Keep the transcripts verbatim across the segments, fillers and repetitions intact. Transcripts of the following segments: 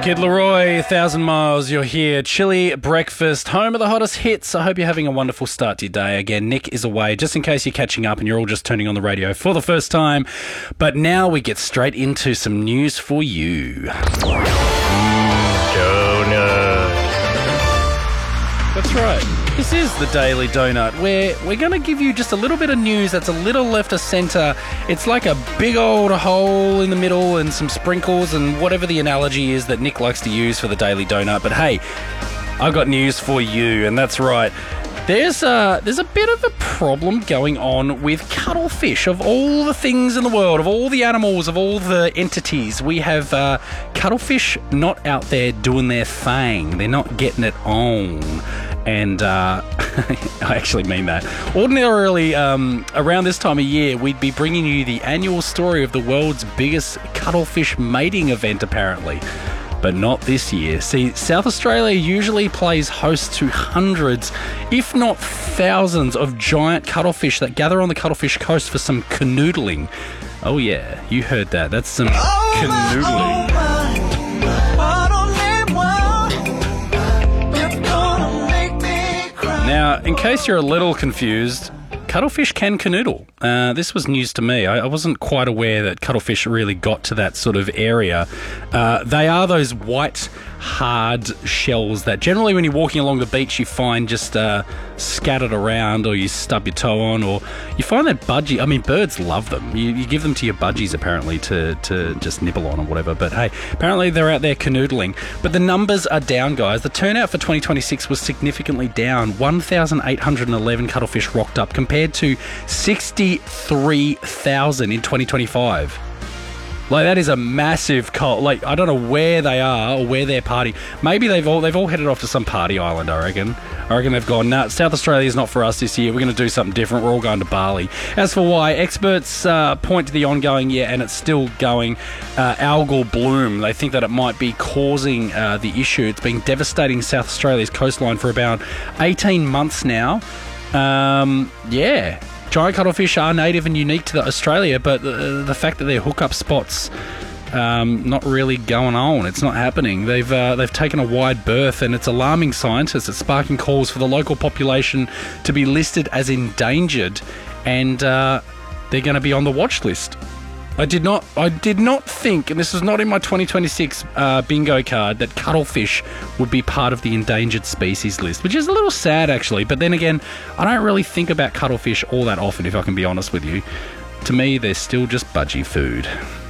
Kid Leroy, Thousand Miles, you're here. Chili breakfast, home of the hottest hits. I hope you're having a wonderful start to your day. Again, Nick is away, just in case you're catching up and you're all just turning on the radio for the first time. But now we get straight into some news for you. Mm, donut. That's right. This is the Daily Donut, where we're going to give you just a little bit of news that's a little left of centre. It's like a big old hole in the middle and some sprinkles and whatever the analogy is that Nick likes to use for the Daily Donut. But hey, I've got news for you, and that's right. There's a, there's a bit of a problem going on with cuttlefish. Of all the things in the world, of all the animals, of all the entities, we have uh, cuttlefish not out there doing their thing. They're not getting it on. And uh, I actually mean that. Ordinarily, um, around this time of year, we'd be bringing you the annual story of the world's biggest cuttlefish mating event, apparently. But not this year. See, South Australia usually plays host to hundreds, if not thousands, of giant cuttlefish that gather on the Cuttlefish Coast for some canoodling. Oh yeah, you heard that. That's some oh canoodling. My, oh my. Now, in case you're a little confused, cuttlefish can canoodle. Uh, this was news to me. I, I wasn't quite aware that cuttlefish really got to that sort of area. Uh, they are those white, hard shells that generally when you're walking along the beach you find just uh, scattered around, or you stub your toe on, or you find that budgie. I mean, birds love them. You, you give them to your budgies apparently to, to just nibble on or whatever. But hey, apparently they're out there canoodling. But the numbers are down, guys. The turnout for twenty twenty-six was significantly down. one thousand eight hundred eleven cuttlefish rocked up compared to sixty-three thousand in twenty twenty-five. Like, that is a massive cult. Like, I don't know where they are or where they're partying. Maybe they've all they've all headed off to some party island, I reckon. I reckon they've gone, nah, South Australia's not for us this year. We're going to do something different. We're all going to Bali. As for why, experts uh, point to the ongoing, yeah, and it's still going, uh, algal bloom. They think that it might be causing uh, the issue. It's been devastating South Australia's coastline for about eighteen months now. Um, yeah. Giant cuttlefish are native and unique to Australia, but the, the fact that they're hookup spots, um, not really going on. It's not happening. They've uh, they've taken a wide berth, and it's alarming scientists. It's sparking calls for the local population to be listed as endangered, and uh, they're going to be on the watch list. I did not I did not think, and this was not in my twenty twenty-six uh, bingo card, that cuttlefish would be part of the endangered species list, which is a little sad actually. But then again, I don't really think about cuttlefish all that often, if I can be honest with you. To me, they're still just budgie food.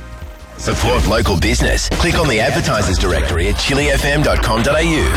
Support local business. Click on the advertisers directory at chili f m dot com dot a u.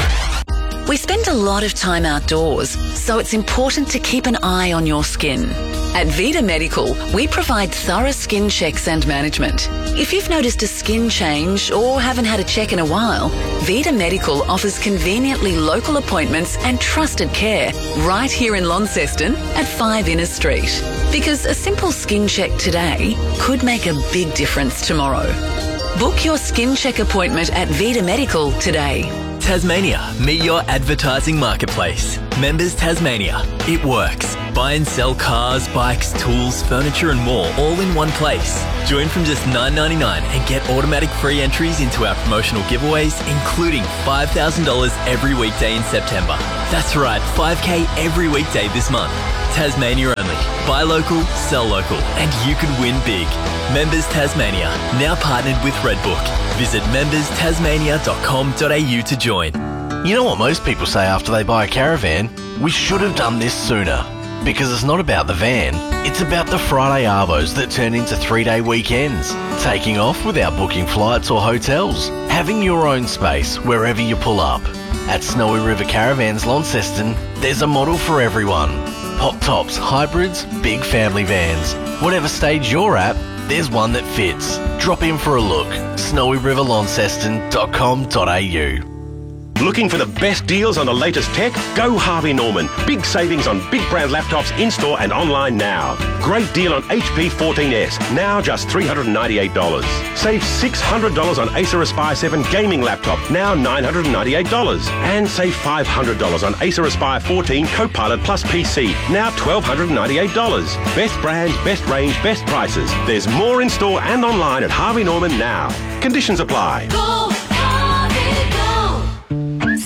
We spend a lot of time outdoors, so it's important to keep an eye on your skin. At Vita Medical, we provide thorough skin checks and management. If you've noticed a skin change or haven't had a check in a while, Vita Medical offers conveniently local appointments and trusted care right here in Launceston at five Innes Street. Because a simple skin check today could make a big difference tomorrow. Book your skin check appointment at Vita Medical today. Tasmania, meet your advertising marketplace. Members Tasmania. It works. Buy and sell cars, bikes, tools, furniture and more all in one place. Join from just nine dollars ninety-nine and get automatic free entries into our promotional giveaways, including five thousand dollars every weekday in September. That's right, five K every weekday this month. Tasmania only. Buy local, sell local, and you could win big. Members Tasmania, now partnered with Redbook. Visit members tasmania dot com dot a u to join. You know what most people say after they buy a caravan? We should have done this sooner. Because it's not about the van, it's about the Friday arvos that turn into three-day weekends. Taking off without booking flights or hotels. Having your own space wherever you pull up. At Snowy River Caravans Launceston, there's a model for everyone. Pop tops, hybrids, big family vans. Whatever stage you're at, there's one that fits. Drop in for a look. snowy river launceston dot com dot a u. Looking for the best deals on the latest tech? Go Harvey Norman. Big savings on big brand laptops in-store and online now. Great deal on H P fourteen S, now just three hundred ninety-eight dollars. Save six hundred dollars on Acer Aspire seven gaming laptop, now nine hundred ninety-eight dollars. And save five hundred dollars on Acer Aspire fourteen Copilot Plus P C, now one thousand two hundred ninety-eight dollars. Best brands, best range, best prices. There's more in-store and online at Harvey Norman now. Conditions apply. Go Harvey!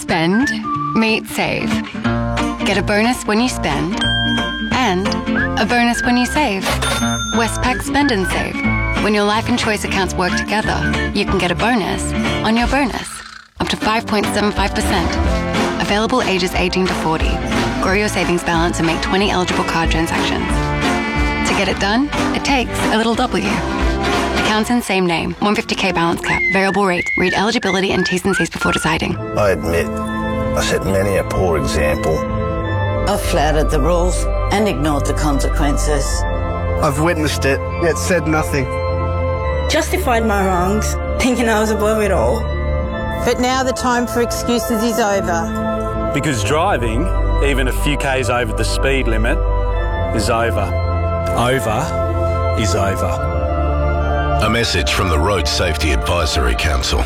Spend, meet, save. Get a bonus when you spend and a bonus when you save. Westpac Spend and Save. When your life and choice accounts work together, you can get a bonus on your bonus. Up to five point seven five percent. Available ages eighteen to forty. Grow your savings balance and make twenty eligible card transactions. To get it done, it takes a little W. Accounts in same name. one hundred fifty k balance cap. Variable rate. Read eligibility and T's and C's before deciding. I admit, I set many a poor example. I've flouted the rules and ignored the consequences. I've witnessed it, yet said nothing. Justified my wrongs, thinking I was above it all. But now the time for excuses is over. Because driving, even a few k's over the speed limit, is over. Over is over. A message from the Road Safety Advisory Council.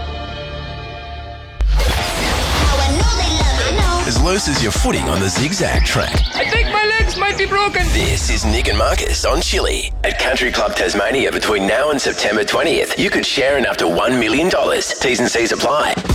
As loose as your footing on the zigzag track. I think my legs might be broken. This is Nick and Marcus on Chili. At Country Club Tasmania between now and September twentieth, you could share in up to one million dollars. T's and C's apply.